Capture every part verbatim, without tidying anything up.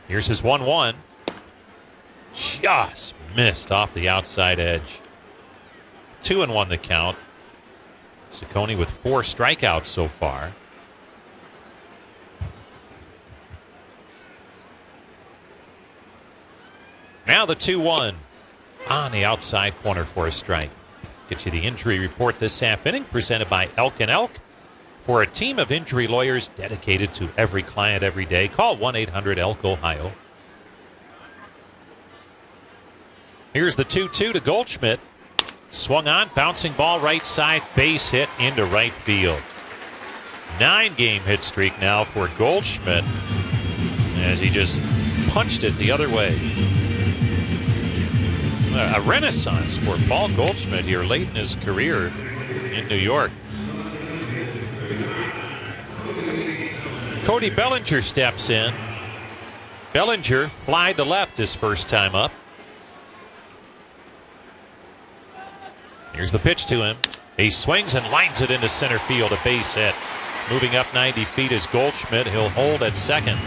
Here's his one one. Just missed off the outside edge. Two and one the count. Ciccone with four strikeouts so far. Now the two one on the outside corner for a strike. Get you the injury report this half inning, presented by Elk and Elk. For a team of injury lawyers dedicated to every client every day, call one eight hundred elk ohio. Here's the two two to Goldschmidt. Swung on, bouncing ball right side, base hit into right field. Nine game hit streak now for Goldschmidt as he just punched it the other way. A renaissance for Paul Goldschmidt here late in his career in New York. Cody Bellinger steps in. Bellinger fly to left his first time up. Here's the pitch to him. He swings and lines it into center field, a base hit. Moving up ninety feet is Goldschmidt. He'll hold at second.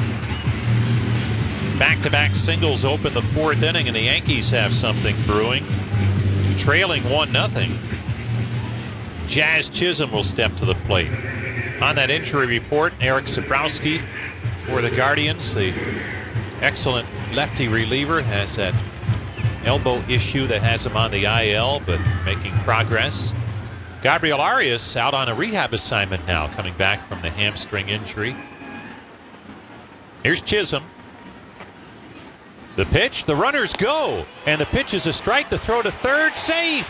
Back-to-back singles open the fourth inning, and the Yankees have something brewing. Trailing one nothing. Jazz Chisholm will step to the plate. On that injury report, Eric Sabrowski for the Guardians. The excellent lefty reliever has that elbow issue that has him on the I L, but making progress. Gabriel Arias out on a rehab assignment now, coming back from the hamstring injury. Here's Chisholm. The pitch, the runners go, and the pitch is a strike. The throw to third, safe.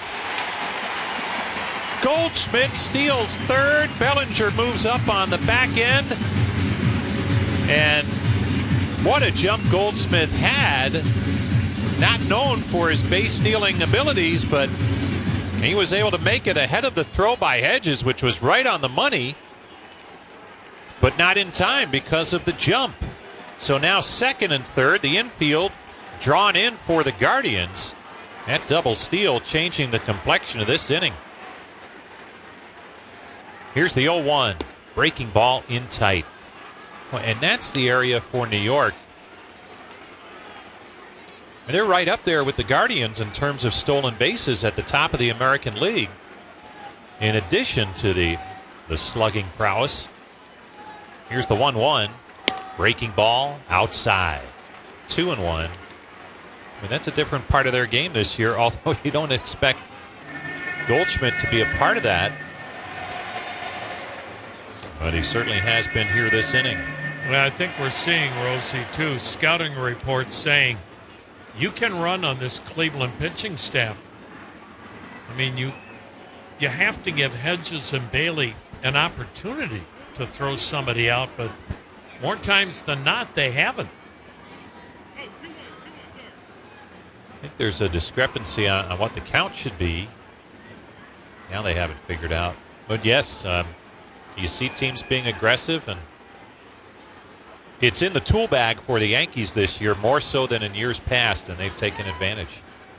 Goldschmidt steals third. Bellinger moves up on the back end. And what a jump Goldschmidt had. Not known for his base stealing abilities, but he was able to make it ahead of the throw by Hedges, which was right on the money, but not in time because of the jump. So now second and third, the infield drawn in for the Guardians. That double steal changing the complexion of this inning. Here's the oh one. Breaking ball in tight. And that's the area for New York. They're right up there with the Guardians in terms of stolen bases at the top of the American League. In addition to the, the slugging prowess. Here's the one one. Breaking ball outside. Two and one. I mean, that's a different part of their game this year, although you don't expect Goldschmidt to be a part of that. But he certainly has been here this inning. Well, I think we're seeing, Rosie, too, scouting reports saying you can run on this Cleveland pitching staff. I mean, you you have to give Hedges and Bailey an opportunity to throw somebody out, but more times than not, they haven't. I think there's a discrepancy on, on what the count should be. Now they haven't figured out. But yes, um, you see teams being aggressive, and it's in the tool bag for the Yankees this year, more so than in years past, and they've taken advantage.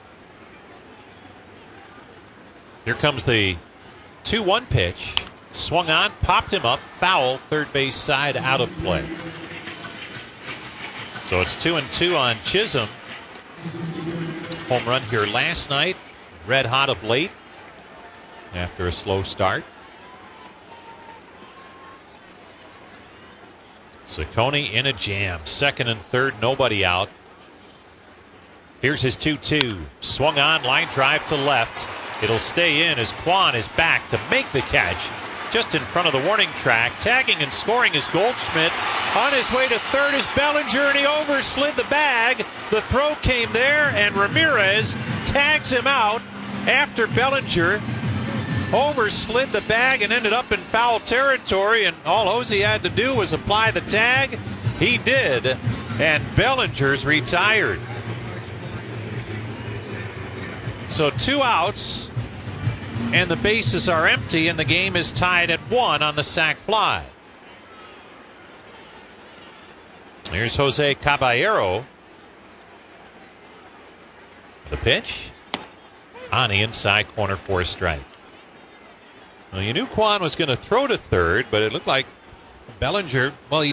Here comes the two one pitch. Swung on, popped him up, foul, third base side, out of play. So it's two and two on Chisholm. Home run here last night. Red hot of late after a slow start. Ciccone in a jam. Second and third, nobody out. Here's his two two. Swung on, line drive to left. It'll stay in as Kwan is back to make the catch. Just in front of the warning track. Tagging and scoring is Goldschmidt. On his way to third is Bellinger, and he overslid the bag. The throw came there, and Ramirez tags him out after Bellinger overslid the bag and ended up in foul territory, and all Hosey had to do was apply the tag. He did, and Bellinger's retired. So two outs, and the bases are empty, and the game is tied at one on the sac fly. Here's Jose Caballero. The pitch on the inside corner for a strike. Well, you knew Kwan was going to throw to third, but it looked like Bellinger, well, he